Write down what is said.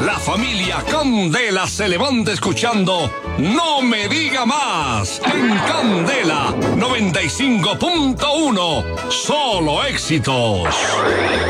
La familia Candela se levanta escuchando No Me Diga Más en Candela 95.1. Solo éxitos.